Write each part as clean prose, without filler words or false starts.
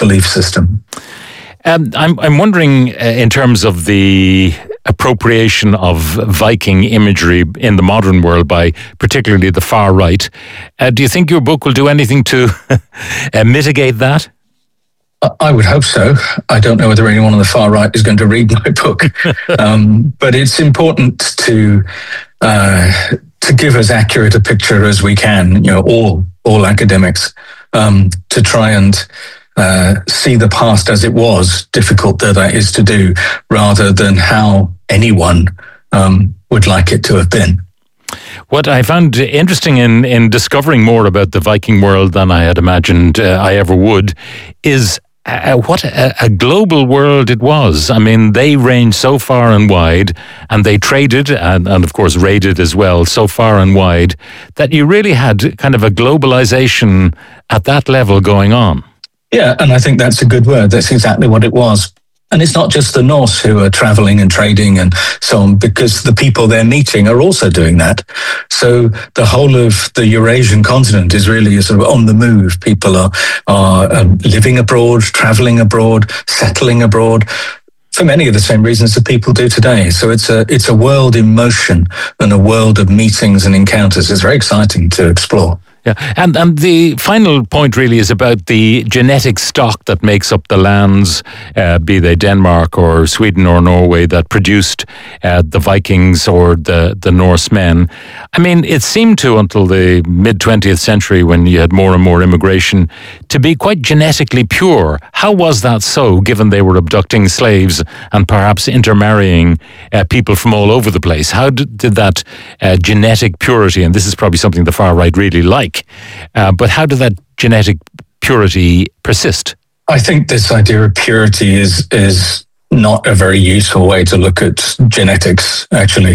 belief system. I'm wondering, in terms of the appropriation of Viking imagery in the modern world by particularly the far right, do you think your book will do anything to mitigate that? I would hope so. I don't know whether anyone on the far right is going to read my book, but it's important to give as accurate a picture as we can. All academics, to try and see the past as it was, difficult though that is to do, rather than how anyone would like it to have been. What I found interesting in discovering more about the Viking world than I had imagined I ever would is what a global world it was. I mean, they ranged so far and wide, and they traded and of course raided as well, so far and wide, that you really had kind of a globalization at that level going on. Yeah, and I think that's a good word. That's exactly what it was. And it's not just the Norse who are traveling and trading and so on, because the people they're meeting are also doing that. So the whole of the Eurasian continent is really sort of on the move. People are living abroad, traveling abroad, settling abroad, for many of the same reasons that people do today. So it's a world in motion and a world of meetings and encounters. It's very exciting to explore. Yeah, and the final point really is about the genetic stock that makes up the lands, be they Denmark or Sweden or Norway, that produced the Vikings or the Norsemen. I mean, it seemed to, until the mid-20th century, when you had more and more immigration, to be quite genetically pure. How was that so, given they were abducting slaves and perhaps intermarrying people from all over the place? How did that genetic purity, and this is probably something the far right really like, but how did that genetic purity persist? I think this idea of purity is not a very useful way to look at genetics, actually.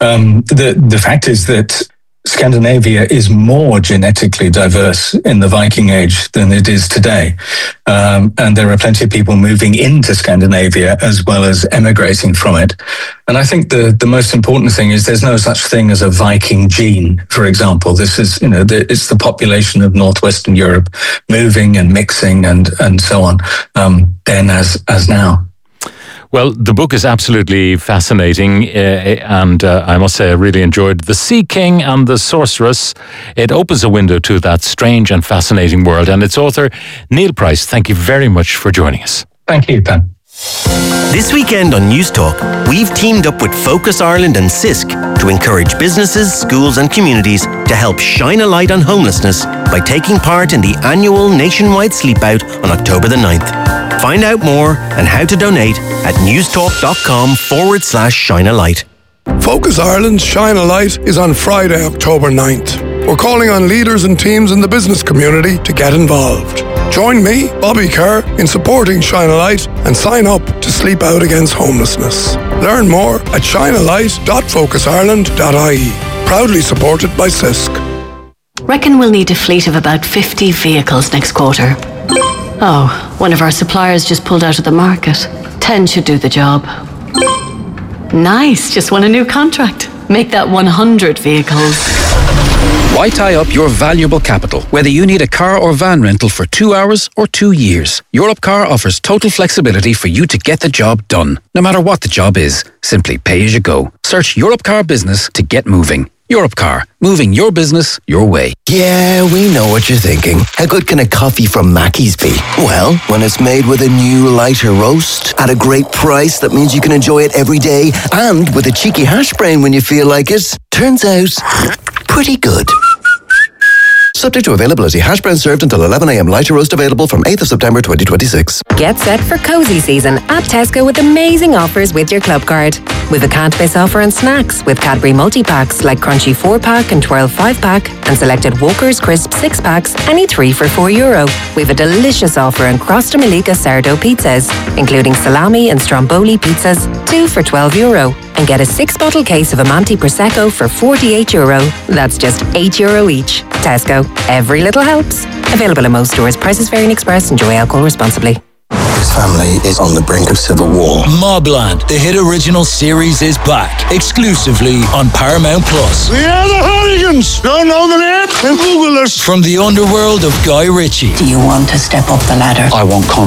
The fact is that Scandinavia is more genetically diverse in the Viking Age than it is today. And there are plenty of people moving into Scandinavia as well as emigrating from it. And I think the most important thing is there's no such thing as a Viking gene, for example. This is, it's the population of Northwestern Europe moving and mixing and so on, then as now. Well, the book is absolutely fascinating, and I must say I really enjoyed The Sea King and the Sorceress. It opens a window to that strange and fascinating world, and its author, Neil Price, thank you very much for joining us. Thank you, Ben. This weekend on News Talk, we've teamed up with Focus Ireland and CISC to encourage businesses, schools and communities to help shine a light on homelessness by taking part in the annual nationwide sleep out on October the 9th. Find out more and how to donate at newstalk.com/shine-a-light. Focus Ireland's Shine a Light is on Friday, October 9th. We're calling on leaders and teams in the business community to get involved. Join me, Bobby Kerr, in supporting Shine a Light and sign up to Sleep Out Against Homelessness. Learn more at shinealight.focusIreland.ie. Proudly supported by CISC. Reckon we'll need a fleet of about 50 vehicles next quarter. Oh, one of our suppliers just pulled out of the market. 10 should do the job. Nice, just won a new contract. Make that 100 vehicles. Why tie up your valuable capital, whether you need a car or van rental for 2 hours or 2 years? Europcar offers total flexibility for you to get the job done. No matter what the job is, simply pay as you go. Search Europcar Business to get moving. Europcar, moving your business your way. Yeah, we know what you're thinking. How good can a coffee from Mackey's be? Well, when it's made with a new lighter roast at a great price that means you can enjoy it every day, and with a cheeky hash brown when you feel like it, turns out pretty good. Subject to availability. Hash brown served until 11 a.m. Lighter roast available from 8th of September 2026. Get set for cozy season at Tesco with amazing offers with your club card. With a can't miss offer on snacks with Cadbury multi-packs like Crunchy 4-pack and Twirl 5-pack, and selected Walker's Crisp 6-packs, any 3 for €4. We've a delicious offer on Crosta Malika sourdough pizzas, including salami and stromboli pizzas, 2 for €12. And get a 6-bottle case of Amanti Prosecco for €48. That's just €8 each. Tesco. Every little helps. Available in most stores. Prices vary in Express. Enjoy alcohol responsibly. This family is on the brink of civil war. Mobland, the hit original series, is back exclusively on Paramount Plus. We are the Hooligans! Don't know the name? Then Google us. From the underworld of Guy Ritchie. Do you want to step up the ladder? I want